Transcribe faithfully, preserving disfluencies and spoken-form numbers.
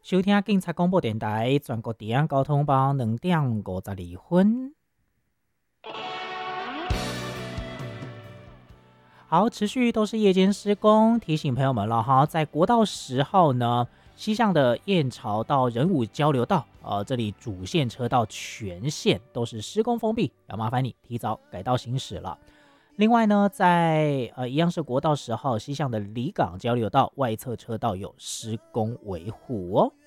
收听警察广播电台全国治安交通帮两点五十二分。好，持续都是夜间施工，提醒朋友们了哈，在国道十号呢，西向的燕巢到仁武交流道，呃，这里主线车道全线都是施工封闭，要麻烦你提早改道行驶了。另外呢，在呃一样是国道十号西向的离港交流道外侧车道有施工维护哦。